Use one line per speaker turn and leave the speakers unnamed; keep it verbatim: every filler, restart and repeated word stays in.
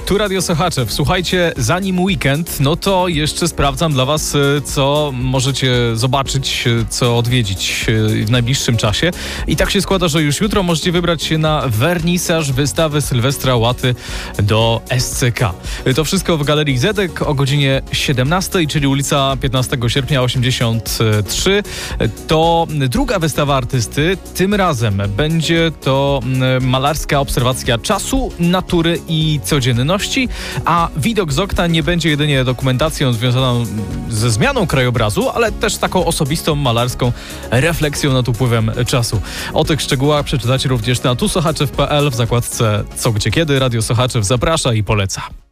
Tu Radio Sochaczew. Słuchajcie, zanim weekend, no to jeszcze sprawdzam dla was, co możecie zobaczyć, co odwiedzić w najbliższym czasie. I tak się składa, że już jutro możecie wybrać się na wernisaż wystawy Sylwestra Łaty do S C K. To wszystko w Galerii Zedek o godzinie siedemnastej, czyli ulica piętnastego sierpnia osiemdziesiąt trzy. To druga wystawa artysty. Tym razem będzie to malarska obserwacja czasu, natury i codzienności, a widok z okna nie będzie jedynie dokumentacją związaną ze zmianą krajobrazu, ale też taką osobistą malarską refleksją nad upływem czasu. O tych szczegółach przeczytacie również na tu sochaczew kropka p l w zakładce Co, Gdzie, Kiedy. Radio Sochaczew zaprasza i poleca.